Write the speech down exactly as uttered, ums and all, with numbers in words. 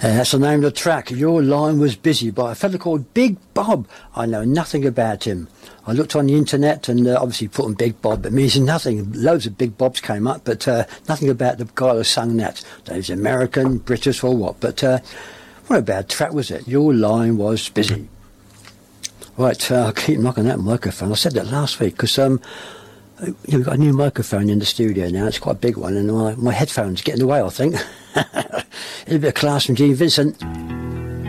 Uh, that's the name of the track. Your Line Was Busy by a fellow called Big Bob. I know nothing about him. I looked on the internet and uh, obviously put on Big Bob. It means nothing. Loads of Big Bobs came up, but uh, nothing about the guy who sung that. That was American, British or what. But uh, what a bad track was it? Your Line Was Busy. Right, uh, I'll keep knocking that microphone. I said that last week because um, you know, we've got a new microphone in the studio now. It's quite a big one and my, my headphones get in the way, I think. A little bit of class from Gene Vincent.